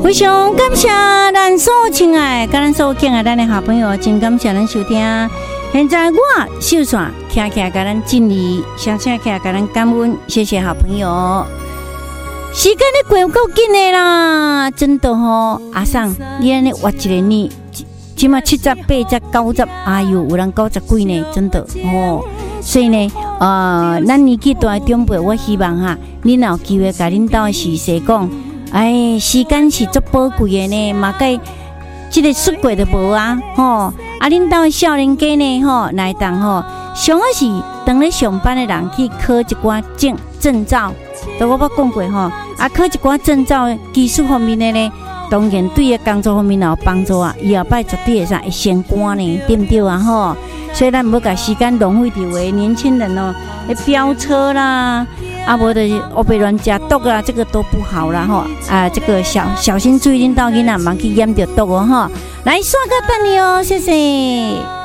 非常感谢咱所亲爱、甲咱所敬爱咱的好朋友，真感谢咱收听。现在我秀线徛起来，甲咱敬礼，声声起来，甲咱感恩，谢谢好朋友。时间咧过够紧的啦，真的吼，阿桑，你安尼活一个年，即马70、80、90，哎呦，有人90几呢，真的哦。所以呢，咱年纪大的长辈，我希望哈，恁若有机会甲恁兜的事实讲。哎，时间是足宝贵的呢，嘛该这个出过就无啊，吼！恁兜少年家呢，吼，来当吼，上好是当咧上班的人去考一寡证照，都我讲过吼，考一寡证照技术方面的呢，当然对个工作方面有帮助啊，以后摆绝对会升官呢，对不对啊？吼！所以咱唔好把时间浪费伫为年轻人哦，飙车啦。无就是黑白乱食毒啦，这个都不好啦吼！这个小心注意，恁兜囡仔莫去染着毒哦吼！来，刷个等你哦，谢谢。